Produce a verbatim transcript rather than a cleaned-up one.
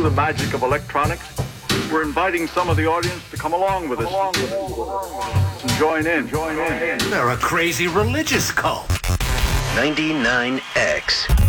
the magic of electronics, we're inviting some of the audience to come along with us and join in. Join in. They're a crazy religious cult. ninety-nine X.